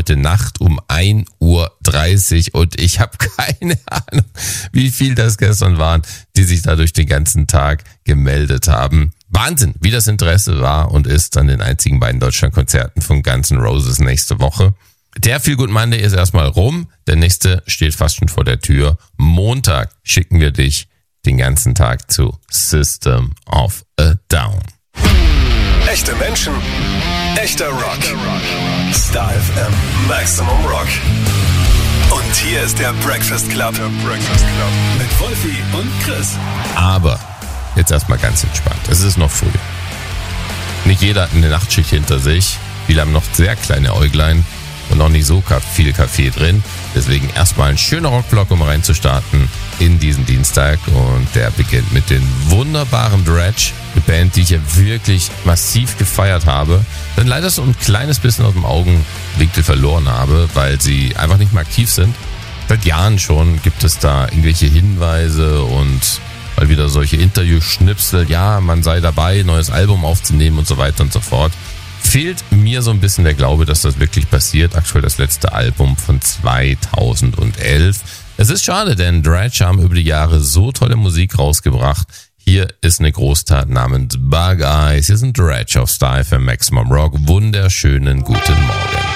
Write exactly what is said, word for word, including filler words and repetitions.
heute Nacht um ein Uhr dreißig und ich habe keine Ahnung, wie viel das gestern waren, die sich da durch den ganzen Tag gemeldet haben. Wahnsinn, wie das Interesse war und ist an den einzigen beiden Deutschlandkonzerten von Guns N' Roses nächste Woche. Der Feel Good Monday ist erstmal rum, der nächste steht fast schon vor der Tür. Montag schicken wir dich den ganzen Tag zu System of a Down. Echte Menschen, echter Rock. Star F M, Maximum Rock. Und hier ist der Breakfast Club. Der Breakfast Club. Mit Wolfi und Chris. Aber jetzt erstmal ganz entspannt. Es ist noch früh. Nicht jeder hat eine Nachtschicht hinter sich. Viele haben noch sehr kleine Äuglein und noch nicht so viel Kaffee drin. Deswegen erstmal ein schöner Rockblock, um reinzustarten in diesen Dienstag. Und der beginnt mit den wunderbaren Dredg, eine Band, die ich ja wirklich massiv gefeiert habe. Dann leider so ein kleines bisschen aus dem Augenwinkel verloren habe, weil sie einfach nicht mehr aktiv sind. Seit Jahren schon gibt es da irgendwelche Hinweise und mal wieder solche Interview-Schnipsel. Ja, man sei dabei, neues Album aufzunehmen und so weiter und so fort. Fehlt mir so ein bisschen der Glaube, dass das wirklich passiert. Aktuell das letzte Album von zweitausendelf. Es ist schade, denn Dredg haben über die Jahre so tolle Musik rausgebracht. Hier ist eine Großtat namens Bug Eyes. Hier sind Dredg auf Star F M Maximum Rock. Wunderschönen guten Morgen.